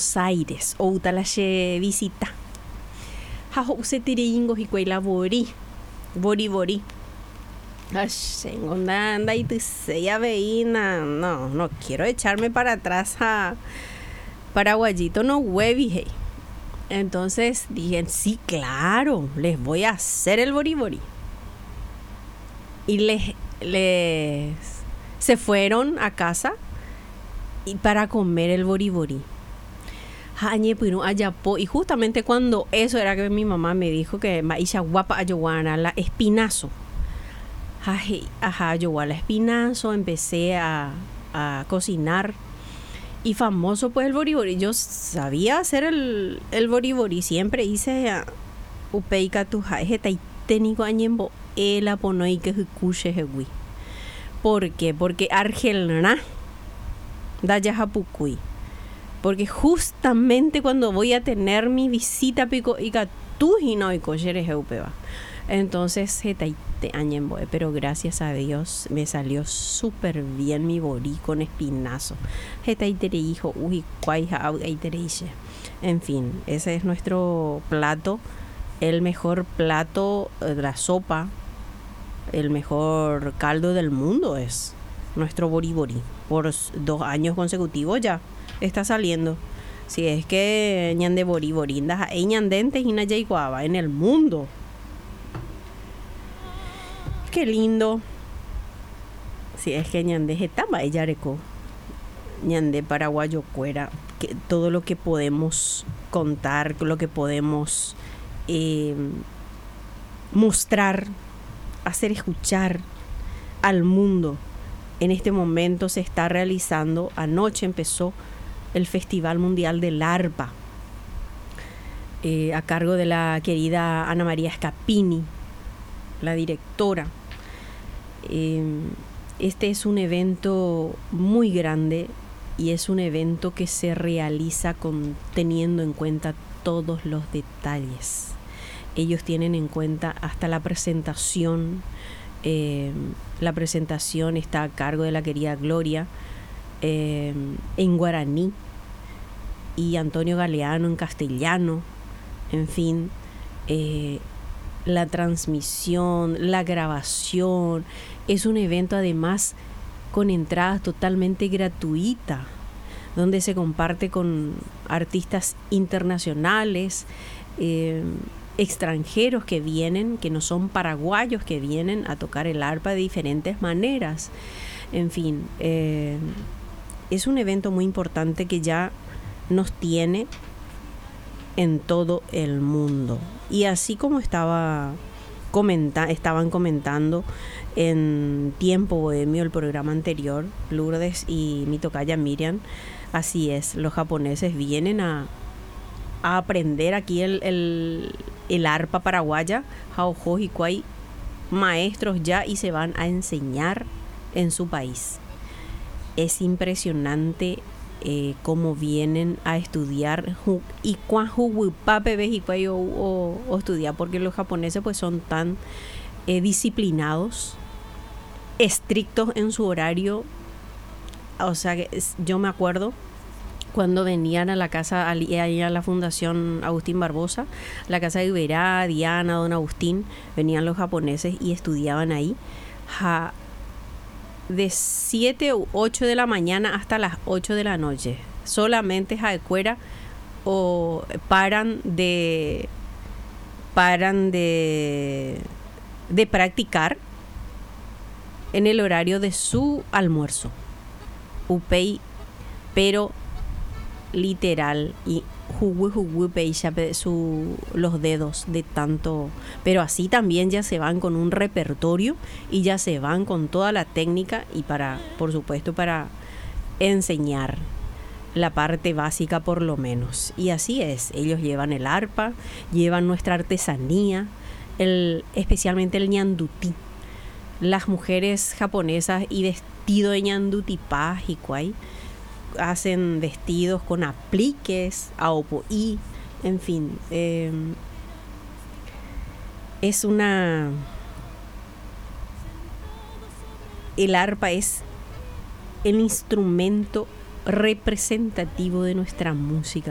Buenos Aires, o utalache visita. Jajo use tiringo y cuela bori. Anda y ya veína. No quiero echarme para atrás a Paraguayito, no huevi, hey. Entonces dije, sí, claro, les voy a hacer el bori. Y les se fueron a casa y para comer el bori. Y justamente cuando eso era que mi mamá me dijo que maisha guapa ayuana la espinazo. Yo la espinazo, empecé a cocinar. Y famoso pues el bori. Yo sabía hacer el bori. Siempre hice upeika tu jeta y técnico añembo ela ponoi que escuche hewi. ¿Por qué? Porque Argelna da yajapucuy. Porque justamente cuando voy a tener mi visita pico y tu no y cocheres eupeba. Entonces jeta y añemboe, pero gracias a Dios me salió súper bien mi bori con espinazo. Hijo, en fin, ese es nuestro plato, el mejor plato de la sopa, el mejor caldo del mundo es nuestro bori. Por 2 años consecutivos ya está saliendo. Si es que ñande bori, ñandentes y nayaiguaba en el mundo. Qué lindo. Si es que ñande jetama ella reco. Ñande paraguayo cuera. Que todo lo que podemos contar, lo que podemos mostrar, hacer escuchar al mundo. En este momento se está realizando, anoche empezó el Festival Mundial del Arpa, a cargo de la querida Ana María Scapini, la directora. Este es un evento muy grande y es un evento que se realiza teniendo en cuenta todos los detalles. Ellos tienen en cuenta hasta la presentación. La presentación está a cargo de la querida Gloria en guaraní y Antonio Galeano en castellano. En fin, la transmisión, la grabación. Es un evento además con entradas totalmente gratuita, donde se comparte con artistas internacionales, extranjeros que vienen, que no son paraguayos, que vienen a tocar el arpa de diferentes maneras. En fin, es un evento muy importante que ya nos tiene en todo el mundo. Y así como estaban comentando en Tiempo Bohemio, el programa anterior, Lourdes y mi tocaya Miriam, así es, los japoneses vienen a aprender aquí el arpa paraguaya, jaojo y cuay, maestros ya, y se van a enseñar en su país. Es impresionante cómo vienen a estudiar y o estudiar, porque los japoneses pues son tan disciplinados, estrictos en su horario. O sea que yo me acuerdo cuando venían a la casa, ahí a la Fundación Agustín Barbosa, la casa de Iberá, Diana, Don Agustín, venían los japoneses y estudiaban ahí de 7 u 8 de la mañana hasta las 8 de la noche. Solamente jaecuera o paran de practicar en el horario de su almuerzo. Upei, pero literal, y los dedos de tanto, pero así también ya se van con un repertorio y ya se van con toda la técnica y por supuesto para enseñar la parte básica por lo menos. Y así es, ellos llevan el arpa, llevan nuestra artesanía, especialmente el ñandutí. Las mujeres japonesas y vestido de ñandutí paj y kuai hacen vestidos con apliques, aopoí, en fin, el arpa es el instrumento representativo de nuestra música